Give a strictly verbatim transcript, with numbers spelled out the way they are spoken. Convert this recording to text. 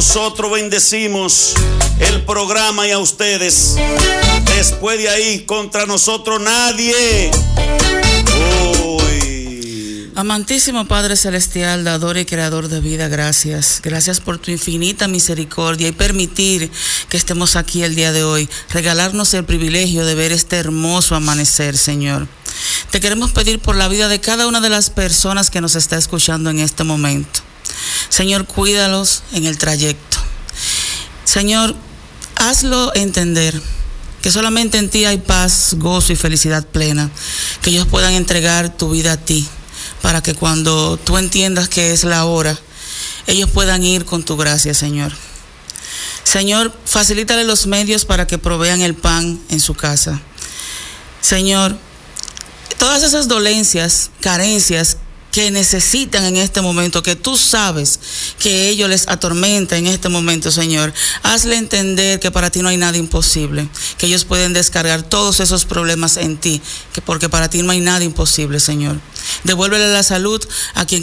nosotros bendecimos el programa y a ustedes. Después de ahí, contra nosotros nadie. Uy. Amantísimo Padre Celestial, dador y creador de vida, gracias. Gracias por tu infinita misericordia y permitir que estemos aquí el día de hoy. Regalarnos el privilegio de ver este hermoso amanecer, Señor. Te queremos pedir por la vida de cada una de las personas que nos está escuchando en este momento. Señor, cuídalos en el trayecto. Señor, hazlo entender que solamente en ti hay paz, gozo y felicidad plena. Que ellos puedan entregar tu vida a ti, para que cuando tú entiendas que es la hora, ellos puedan ir con tu gracia, Señor. Señor, facilítale los medios para que provean el pan en su casa. Señor, todas esas dolencias, carencias que necesitan en este momento, que tú sabes que ellos les atormenta en este momento, Señor, hazle entender que para ti no hay nada imposible, que ellos pueden descargar todos esos problemas en ti, que porque para ti no hay nada imposible, Señor. Devuélvele la salud a quien